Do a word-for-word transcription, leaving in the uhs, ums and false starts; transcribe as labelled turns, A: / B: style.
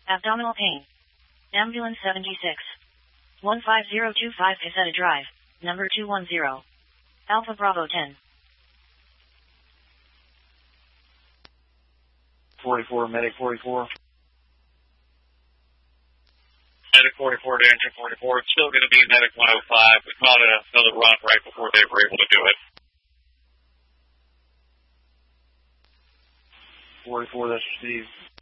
A: Abdominal pain. Ambulance seventy-six. one five zero two five Caseta Drive, number two one zero. Alpha Bravo ten.
B: forty-four, medic forty-four.
C: Medic forty-four to engine forty-four. It's still going to be medic one oh five. We caught another run right before they were able to do it.
B: forty-four, that's received.